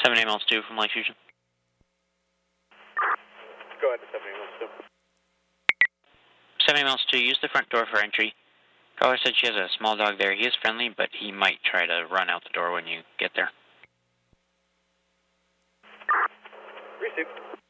7 miles 2 from Lake Fusion. Go ahead to 7 miles 2. 7 miles 2, use the front door for entry. Caller said she has a small dog there. He is friendly, but he might try to run out the door when you get there. Received.